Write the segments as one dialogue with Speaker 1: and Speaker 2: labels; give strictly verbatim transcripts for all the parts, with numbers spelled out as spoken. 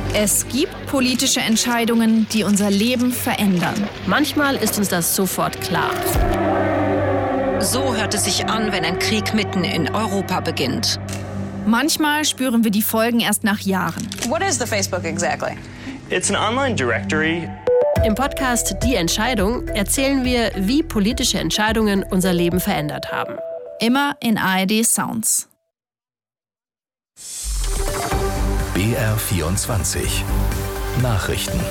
Speaker 1: Es gibt politische Entscheidungen, die unser Leben verändern.
Speaker 2: Manchmal ist uns das sofort klar.
Speaker 3: So hört es sich an, wenn ein Krieg mitten in Europa beginnt.
Speaker 1: Manchmal spüren wir die Folgen erst nach Jahren.
Speaker 4: What is the Facebook exactly?
Speaker 5: It's an online directory.
Speaker 2: Im Podcast Die Entscheidung erzählen wir, wie politische Entscheidungen unser Leben verändert haben.
Speaker 1: Immer in A R D Sounds.
Speaker 6: B R vierundzwanzig Nachrichten.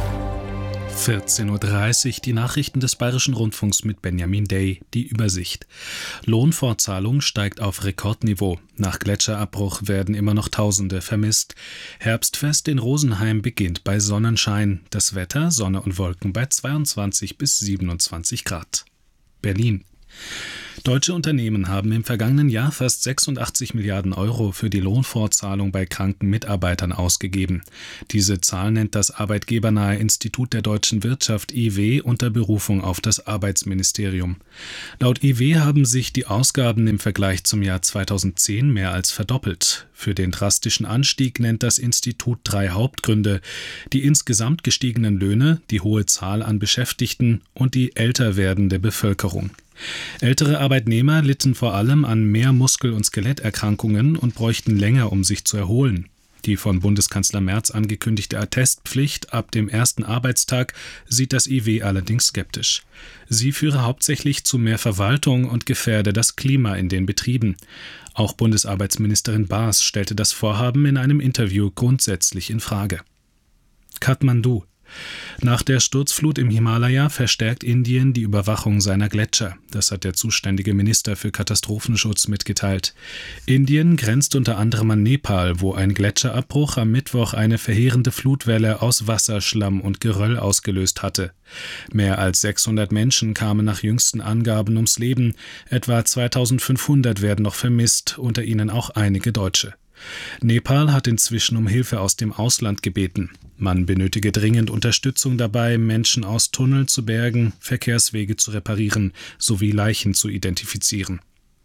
Speaker 7: vierzehn Uhr dreißig, die Nachrichten des Bayerischen Rundfunks mit Benjamin Day, die Übersicht. Lohnfortzahlung steigt auf Rekordniveau. Nach Gletscherabbruch werden immer noch Tausende vermisst. Herbstfest in Rosenheim beginnt bei Sonnenschein. Das Wetter, Sonne und Wolken bei zweiundzwanzig bis siebenundzwanzig Grad. Berlin. Deutsche Unternehmen haben im vergangenen Jahr fast sechsundachtzig Milliarden Euro für die Lohnfortzahlung bei kranken Mitarbeitern ausgegeben. Diese Zahl nennt das arbeitgebernahe Institut der deutschen Wirtschaft I W unter Berufung auf das Arbeitsministerium. Laut I W haben sich die Ausgaben im Vergleich zum Jahr zweitausendzehn mehr als verdoppelt. Für den drastischen Anstieg nennt das Institut drei Hauptgründe: die insgesamt gestiegenen Löhne, die hohe Zahl an Beschäftigten und die älter werdende Bevölkerung. Ältere Arbeitnehmer litten vor allem an mehr Muskel- und Skeletterkrankungen und bräuchten länger, um sich zu erholen. Die von Bundeskanzler Merz angekündigte Attestpflicht ab dem ersten Arbeitstag sieht das I W allerdings skeptisch. Sie führe hauptsächlich zu mehr Verwaltung und gefährde das Klima in den Betrieben. Auch Bundesarbeitsministerin Baas stellte das Vorhaben in einem Interview grundsätzlich in Frage. Kathmandu. Nach der Sturzflut im Himalaya verstärkt Indien die Überwachung seiner Gletscher. Das hat der zuständige Minister für Katastrophenschutz mitgeteilt. Indien grenzt unter anderem an Nepal, wo ein Gletscherabbruch am Mittwoch eine verheerende Flutwelle aus Wasser, Schlamm und Geröll ausgelöst hatte. Mehr als sechshundert Menschen kamen nach jüngsten Angaben ums Leben. Etwa zweitausendfünfhundert werden noch vermisst, unter ihnen auch einige Deutsche. Nepal hat inzwischen um Hilfe aus dem Ausland gebeten. Man benötige dringend Unterstützung dabei, Menschen aus Tunneln zu bergen, Verkehrswege zu reparieren sowie Leichen zu identifizieren.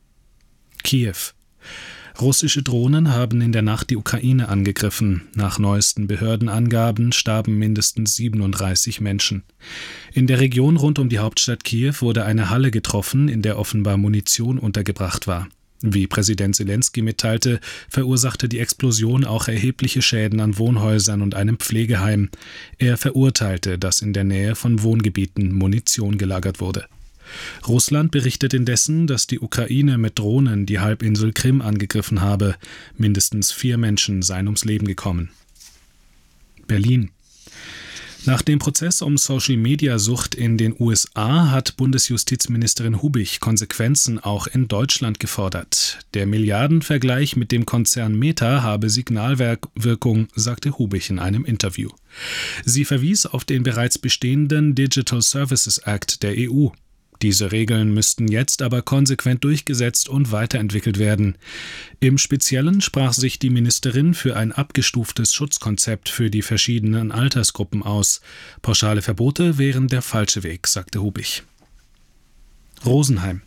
Speaker 7: Kiew. Russische Drohnen haben in der Nacht die Ukraine angegriffen. Nach neuesten Behördenangaben starben mindestens siebenunddreißig Menschen. In der Region rund um die Hauptstadt Kiew wurde eine Halle getroffen, in der offenbar Munition untergebracht war. Wie Präsident Selenskyj mitteilte, verursachte die Explosion auch erhebliche Schäden an Wohnhäusern und einem Pflegeheim. Er verurteilte, dass in der Nähe von Wohngebieten Munition gelagert wurde. Russland berichtet indessen, dass die Ukraine mit Drohnen die Halbinsel Krim angegriffen habe. Mindestens vier Menschen seien ums Leben gekommen. Berlin. Nach dem Prozess um Social-Media-Sucht in den U S A hat Bundesjustizministerin Hubich Konsequenzen auch in Deutschland gefordert. Der Milliardenvergleich mit dem Konzern Meta habe Signalwirkung, sagte Hubich in einem Interview. Sie verwies auf den bereits bestehenden Digital Services Act der E U. Diese Regeln müssten jetzt aber konsequent durchgesetzt und weiterentwickelt werden. Im Speziellen sprach sich die Ministerin für ein abgestuftes Schutzkonzept für die verschiedenen Altersgruppen aus. Pauschale Verbote wären der falsche Weg, sagte Hubich. Rosenheim.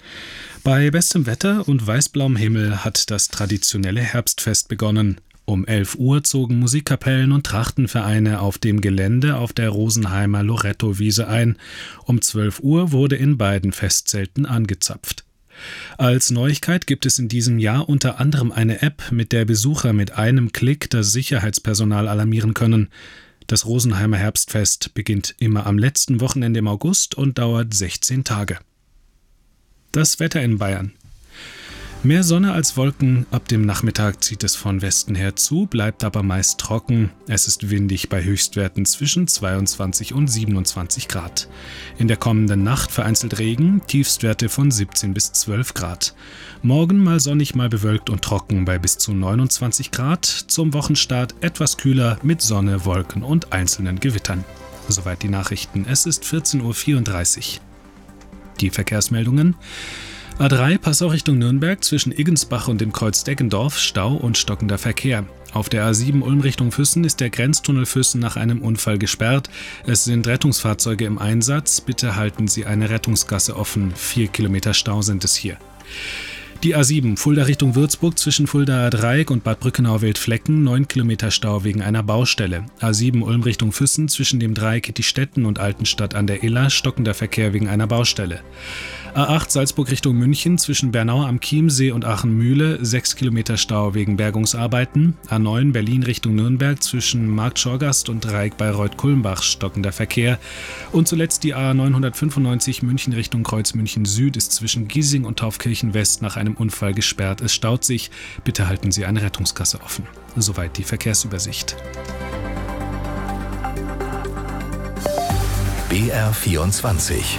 Speaker 7: Bei bestem Wetter und weißblauem Himmel hat das traditionelle Herbstfest begonnen. Um elf Uhr zogen Musikkapellen und Trachtenvereine auf dem Gelände auf der Rosenheimer Loretto-Wiese ein. Um zwölf Uhr wurde in beiden Festzelten angezapft. Als Neuigkeit gibt es in diesem Jahr unter anderem eine App, mit der Besucher mit einem Klick das Sicherheitspersonal alarmieren können. Das Rosenheimer Herbstfest beginnt immer am letzten Wochenende im August und dauert sechzehn Tage. Das Wetter in Bayern. Mehr Sonne als Wolken, ab dem Nachmittag zieht es von Westen her zu, bleibt aber meist trocken. Es ist windig bei Höchstwerten zwischen zweiundzwanzig und siebenundzwanzig Grad. In der kommenden Nacht vereinzelt Regen, Tiefstwerte von siebzehn bis zwölf Grad. Morgen mal sonnig, mal bewölkt und trocken bei bis zu neunundzwanzig Grad. Zum Wochenstart etwas kühler mit Sonne, Wolken und einzelnen Gewittern. Soweit die Nachrichten. Es ist vierzehn Uhr vierunddreißig. Die Verkehrsmeldungen. A drei Passau Richtung Nürnberg zwischen Iggensbach und dem Kreuz Deggendorf, Stau und stockender Verkehr. Auf der A sieben Ulm Richtung Füssen ist der Grenztunnel Füssen nach einem Unfall gesperrt. Es sind Rettungsfahrzeuge im Einsatz. Bitte halten Sie eine Rettungsgasse offen. Vier Kilometer Stau sind es hier. Die A sieben, Fulda Richtung Würzburg zwischen Fuldaer Dreieck und Bad Brückenau-Wildflecken, neun Kilometer Stau wegen einer Baustelle. A sieben Ulm Richtung Füssen zwischen dem Dreieck Ettistetten und Altenstadt an der Iller, stockender Verkehr wegen einer Baustelle. A acht Salzburg Richtung München zwischen Bernau am Chiemsee und Aachen-Mühle, sechs Kilometer Stau wegen Bergungsarbeiten. A neun Berlin Richtung Nürnberg zwischen Markt-Schorgast und Dreieck Bayreuth-Kulmbach, stockender Verkehr. Und zuletzt die A neunhundertfünfundneunzig München Richtung Kreuz München Süd ist zwischen Giesing und Taufkirchen West nach einem Unfall gesperrt. Es staut sich. Bitte halten Sie eine Rettungskasse offen. Soweit die Verkehrsübersicht.
Speaker 6: B R vierundzwanzig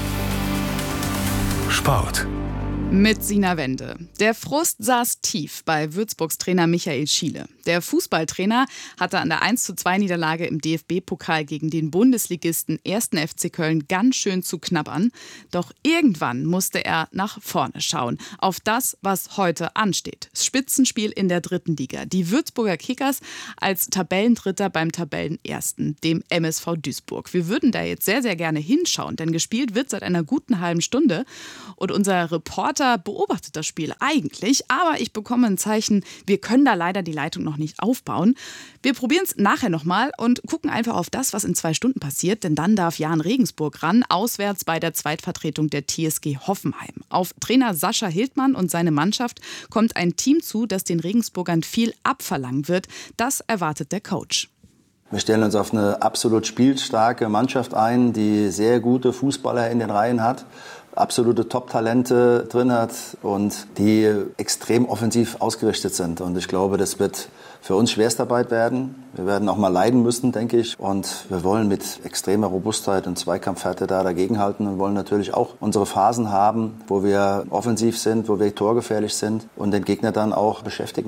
Speaker 6: Sport.
Speaker 8: Mit Sina Wende. Der Frust saß tief bei Würzburgs Trainer Michael Schiele. Der Fußballtrainer hatte an der eins zu zwei Niederlage im D F B-Pokal gegen den Bundesligisten ersten F C Köln ganz schön zu knabbern. Doch irgendwann musste er nach vorne schauen. Auf das, was heute ansteht. Das Spitzenspiel in der dritten Liga. Die Würzburger Kickers als Tabellendritter beim Tabellenersten, dem M S V Duisburg. Wir würden da jetzt sehr, sehr gerne hinschauen, denn gespielt wird seit einer guten halben Stunde. Und unser Reporter beobachtet das Spiel eigentlich, aber ich bekomme ein Zeichen, wir können da leider die Leitung noch nicht aufbauen. Wir probieren es nachher nochmal und gucken einfach auf das, was in zwei Stunden passiert, denn dann darf Jahn Regensburg ran, auswärts bei der Zweitvertretung der T S G Hoffenheim. Auf Trainer Sascha Hildmann und seine Mannschaft kommt ein Team zu, das den Regensburgern viel abverlangen wird. Das erwartet der Coach.
Speaker 9: Wir stellen uns auf eine absolut spielstarke Mannschaft ein, die sehr gute Fußballer in den Reihen hat, absolute Top-Talente drin hat und die extrem offensiv ausgerichtet sind. Und ich glaube, das wird für uns Schwerstarbeit werden. Wir werden auch mal leiden müssen, denke ich. Und wir wollen mit extremer Robustheit und Zweikampfhärte da dagegenhalten und wollen natürlich auch unsere Phasen haben, wo wir offensiv sind, wo wir torgefährlich sind und den Gegner dann auch beschäftigen.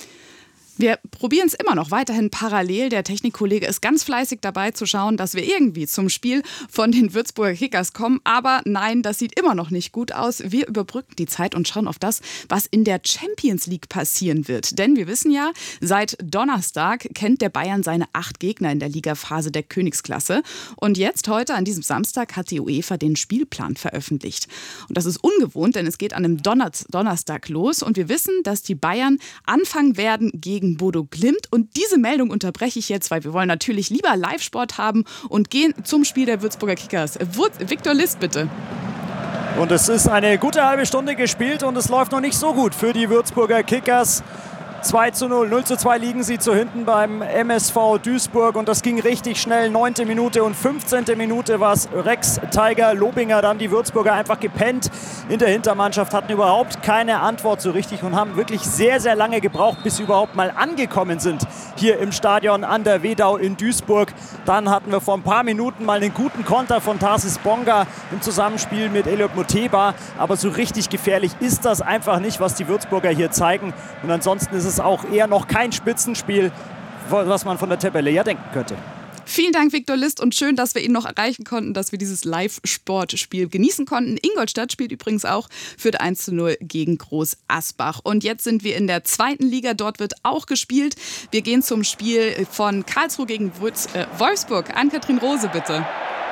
Speaker 8: Wir probieren es immer noch weiterhin parallel. Der Technikkollege ist ganz fleißig dabei zu schauen, dass wir irgendwie zum Spiel von den Würzburger Kickers kommen. Aber nein, das sieht immer noch nicht gut aus. Wir überbrücken die Zeit und schauen auf das, was in der Champions League passieren wird. Denn wir wissen ja, seit Donnerstag kennt der Bayern seine acht Gegner in der Ligaphase der Königsklasse. Und jetzt, heute, an diesem Samstag, hat die UEFA den Spielplan veröffentlicht. Und das ist ungewohnt, denn es geht an einem Donner- Donnerstag los. Und wir wissen, dass die Bayern anfangen werden gegen Bodo Glimt. Und diese Meldung unterbreche ich jetzt, weil wir wollen natürlich lieber Live-Sport haben und gehen zum Spiel der Würzburger Kickers. Viktor List, bitte.
Speaker 10: Und es ist eine gute halbe Stunde gespielt und es läuft noch nicht so gut für die Würzburger Kickers. zwei zu null, null zu zwei liegen sie zu hinten beim M S V Duisburg und das ging richtig schnell. neunte Minute und fünfzehnte Minute war es Rex Tiger Lobinger. Da haben die Würzburger einfach gepennt in der Hintermannschaft, hatten überhaupt keine Antwort so richtig und haben wirklich sehr, sehr lange gebraucht, bis sie überhaupt mal angekommen sind hier im Stadion an der Wedau in Duisburg. Dann hatten wir vor ein paar Minuten mal einen guten Konter von Tarsis Bonga im Zusammenspiel mit Elliot Moteba. Aber so richtig gefährlich ist das einfach nicht, was die Würzburger hier zeigen. Und ansonsten ist es auch eher noch kein Spitzenspiel, was man von der Tabelle ja denken könnte.
Speaker 8: Vielen Dank, Viktor List, und schön, dass wir ihn noch erreichen konnten, dass wir dieses Live-Sportspiel genießen konnten. Ingolstadt spielt übrigens auch, führt eins zu null gegen Groß Asbach. Und jetzt sind wir in der zweiten Liga, dort wird auch gespielt. Wir gehen zum Spiel von Karlsruhe gegen Wolfsburg. Ann-Kathrin Rose, bitte.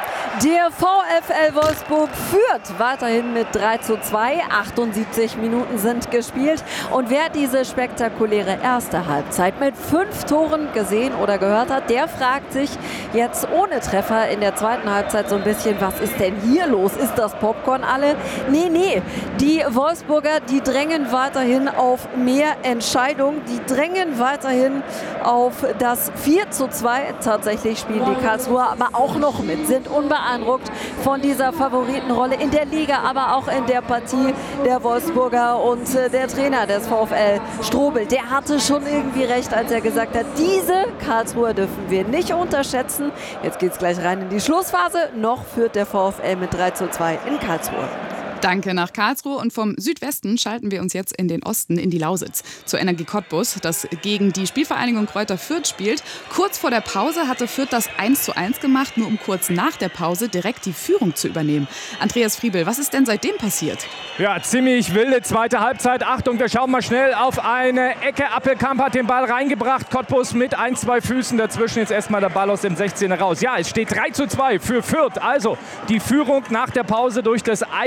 Speaker 11: Der VfL Wolfsburg führt weiterhin mit drei zu zwei. achtundsiebzig Minuten sind gespielt. Und wer diese spektakuläre erste Halbzeit mit fünf Toren gesehen oder gehört hat, der fragt sich jetzt ohne Treffer in der zweiten Halbzeit so ein bisschen, was ist denn hier los? Ist das Popcorn alle? Nee, nee. Die Wolfsburger, die drängen weiterhin auf mehr Entscheidung. Die drängen weiterhin auf das vier zu zwei. Tatsächlich spielen die Karlsruher aber auch noch mit, sind unbeeindruckt von dieser Favoritenrolle in der Liga, aber auch in der Partie der Wolfsburger. Und äh, der Trainer des VfL, Strobel, der hatte schon irgendwie recht, als er gesagt hat, diese Karlsruher dürfen wir nicht unterschätzen. Jetzt geht es gleich rein in die Schlussphase. Noch führt der VfL mit drei zu zwei in Karlsruhe.
Speaker 8: Danke nach Karlsruhe, und vom Südwesten schalten wir uns jetzt in den Osten, in die Lausitz, zur Energie Cottbus, das gegen die Spielvereinigung Kräuter Fürth spielt. Kurz vor der Pause hatte Fürth das eins zu eins gemacht, nur um kurz nach der Pause direkt die Führung zu übernehmen. Andreas Friebel, was ist denn seitdem passiert?
Speaker 12: Ja, ziemlich wilde zweite Halbzeit. Achtung, wir schauen mal schnell auf eine Ecke. Appelkamp hat den Ball reingebracht. Cottbus mit ein, zwei Füßen dazwischen. Jetzt erstmal der Ball aus dem sechzehner raus. Ja, es steht drei zu zwei für Fürth. Also die Führung nach der Pause durch das Eigentor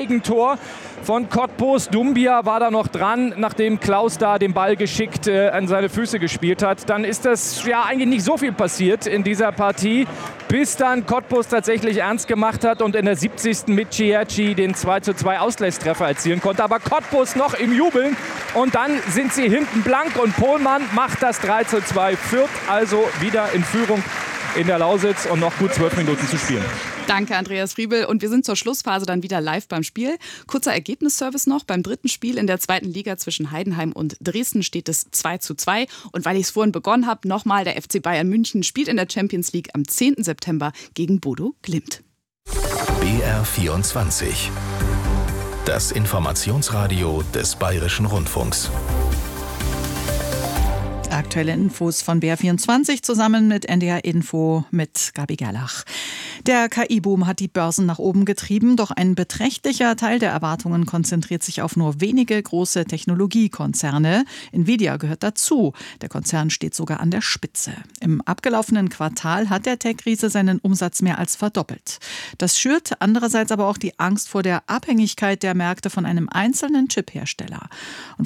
Speaker 12: Tor von Cottbus. Doumbia war da noch dran, nachdem Klaus da den Ball geschickt äh, an seine Füße gespielt hat. Dann ist das ja eigentlich nicht so viel passiert in dieser Partie, bis dann Cottbus tatsächlich ernst gemacht hat und in der siebzigsten mit Cierci den zwei zu zwei Ausgleichstreffer erzielen konnte. Aber Cottbus noch im Jubeln und dann sind sie hinten blank und Pohlmann macht das drei zu zwei. Fürth also wieder in Führung in der Lausitz und noch gut zwölf Minuten zu spielen.
Speaker 8: Danke, Andreas Friebel. Und wir sind zur Schlussphase dann wieder live beim Spiel. Kurzer Ergebnisservice noch. Beim dritten Spiel in der zweiten Liga zwischen Heidenheim und Dresden steht es zwei zu zwei. Und weil ich es vorhin begonnen habe, nochmal, der F C Bayern München spielt in der Champions League am zehnten September gegen Bodo Glimt.
Speaker 6: B R vierundzwanzig. Das Informationsradio des Bayerischen Rundfunks.
Speaker 13: Aktuelle Infos von B R vierundzwanzig zusammen mit N D R Info mit Gabi Gerlach. Der K I-Boom hat die Börsen nach oben getrieben, doch ein beträchtlicher Teil der Erwartungen konzentriert sich auf nur wenige große Technologiekonzerne. Nvidia gehört dazu. Der Konzern steht sogar an der Spitze. Im abgelaufenen Quartal hat der Tech-Riese seinen Umsatz mehr als verdoppelt. Das schürt andererseits aber auch die Angst vor der Abhängigkeit der Märkte von einem einzelnen Chiphersteller. Und